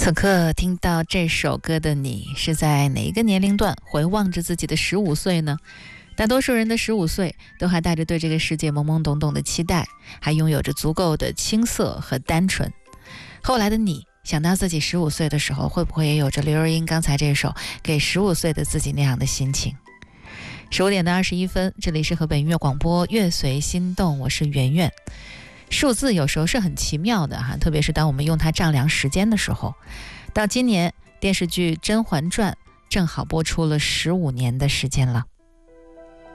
此刻听到这首歌的你，是在哪一个年龄段回望着自己的15岁呢？大多数人的15岁都还带着对这个世界懵懵懂懂的期待，还拥有着足够的青涩和单纯。后来的你想到自己15岁的时候，会不会也有着刘若英刚才这首给15岁的自己那样的心情？15点的21分，这里是河北音乐广播乐随心动，我是圆圆。数字有时候是很奇妙的哈，特别是当我们用它丈量时间的时候。到今年电视剧《甄嬛传》正好播出了15年的时间了。